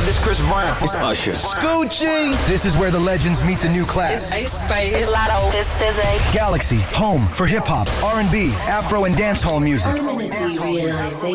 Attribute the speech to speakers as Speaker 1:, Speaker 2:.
Speaker 1: up? This Chris Brown.
Speaker 2: It's Usher.
Speaker 1: Scoochie.
Speaker 3: This is where the legends meet the new class.
Speaker 4: It's Ice Spice. It's Lotto. It's SZA.
Speaker 3: Galaxy, home for hip hop, R&B, Afro, and dancehall music.